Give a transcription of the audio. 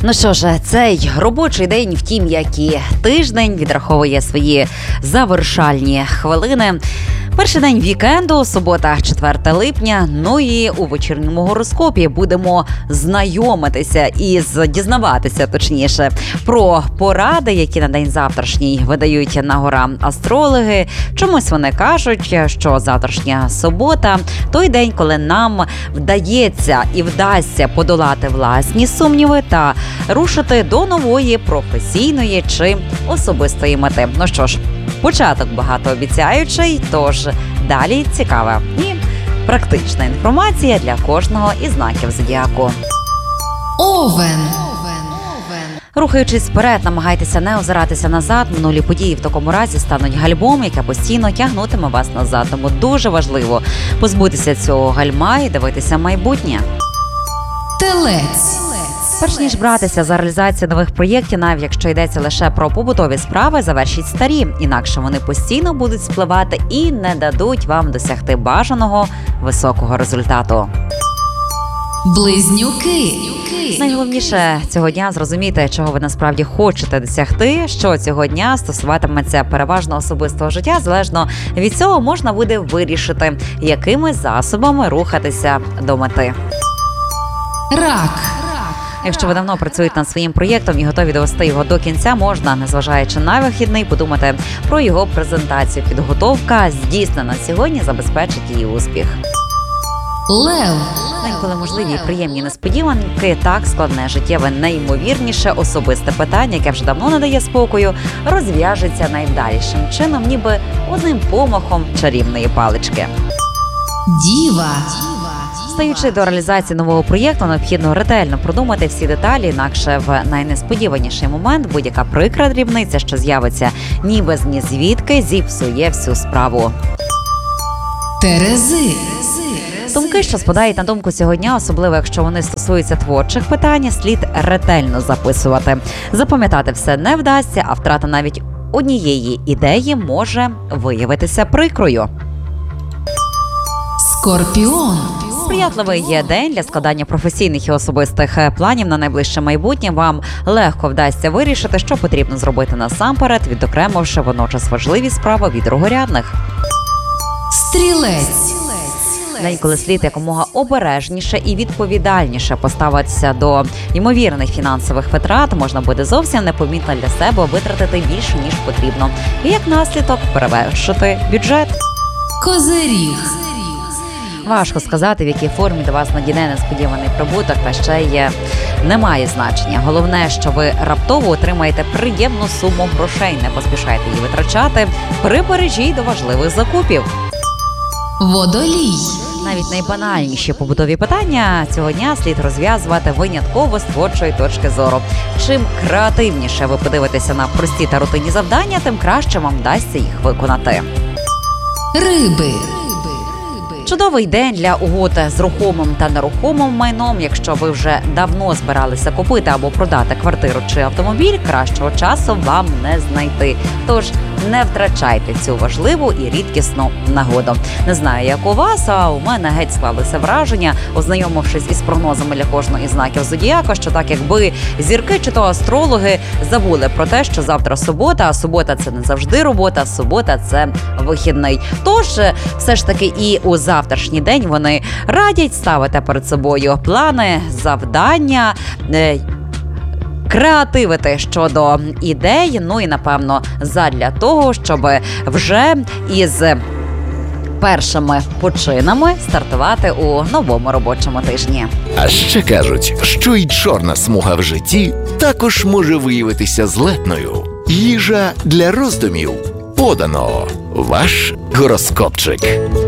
Ну що ж, цей робочий день, втім, як і тиждень, відраховує свої завершальні хвилини. Перший день вікенду, субота, 4 липня. Ну і у вечірньому гороскопі будемо знайомитися і дізнаватися, точніше, про поради, які на день завтрашній видають на гора астрологи. Чомусь вони кажуть, що завтрашня субота – той день, коли нам вдається і вдасться подолати власні сумніви та рушити до нової професійної чи особистої мети. Ну що ж, початок багатообіцяючий, тож далі цікава і практична інформація для кожного із знаків зодіаку. Овен. Рухаючись вперед, намагайтеся не озиратися назад. Минулі події в такому разі стануть гальмом, яке постійно тягнутиме вас назад. Тому дуже важливо позбутися цього гальма і дивитися майбутнє. Телець. Перш ніж братися за реалізацію нових проєктів, навіть якщо йдеться лише про побутові справи, завершіть старі. Інакше вони постійно будуть спливати і не дадуть вам досягти бажаного високого результату. Близнюки. Найголовніше цього дня зрозуміти, чого ви насправді хочете досягти, що цього дня стосуватиметься переважно особистого життя. Залежно від цього можна буде вирішити, якими засобами рухатися до мети. Рак. Якщо ви давно працюєте над своїм проєктом і готові довести його до кінця, можна, незважаючи на вихідний, подумати про його презентацію. Підготовка, здійснена сьогодні, забезпечить її успіх. Лев. День, коли можливі і приємні несподіванки, так складне життєве, найімовірніше особисте питання, яке вже давно не дає спокою, розв'яжеться найдальшим чином, ніби одним помахом чарівної палички. Діва. Стаючи до реалізації нового проєкту, необхідно ретельно продумати всі деталі, інакше в найнесподіваніший момент будь-яка прикра дрібниця, що з'явиться ніби з нізвідки, зіпсує всю справу. Терези. Думки, що спадають на думку цього дня, особливо якщо вони стосуються творчих питань, слід ретельно записувати. Запам'ятати все не вдасться, а втрата навіть однієї ідеї може виявитися прикрою. Скорпіон. Сприятливий є день для складання професійних і особистих планів на найближче майбутнє. Вам легко вдасться вирішити, що потрібно зробити насамперед, відокремивши водночас важливі справи від другорядних. Стрілець. День, коли слід якомога обережніше і відповідальніше поставитися до ймовірних фінансових витрат, можна буде зовсім непомітно для себе витратити більше, ніж потрібно. І як наслідок перевершити бюджет. Козиріг. Важко сказати, в якій формі до вас надійде несподіваний прибуток, та ще є немає значення. Головне, що ви раптово отримаєте приємну суму грошей. Не поспішайте її витрачати, прибережіть до важливих закупів. Водолій. Навіть найбанальніші побутові питання цього дня слід розв'язувати винятково з творчої точки зору. Чим креативніше ви подивитеся на прості та рутинні завдання, тим краще вам вдасться їх виконати. Риби. Чудовий день для угод з рухомим та нерухомим майном. Якщо ви вже давно збиралися купити або продати квартиру чи автомобіль, кращого часу вам не знайти. Тож не втрачайте цю важливу і рідкісну нагоду. Не знаю, як у вас, а у мене геть склалося враження, ознайомившись із прогнозами для кожного із знаків зодіака, що так якби зірки чи то астрологи забули про те, що завтра субота, а субота – це не завжди робота, субота – це вихідний. Тож все ж таки і у завтрашній день вони радять ставити перед собою плани, завдання, креативити щодо ідей, ну і, напевно, задля того, щоб вже із першими починами стартувати у новому робочому тижні. А ще кажуть, що й чорна смуга в житті також може виявитися злетною. Їжа для роздумів. Подано. Ваш гороскопчик.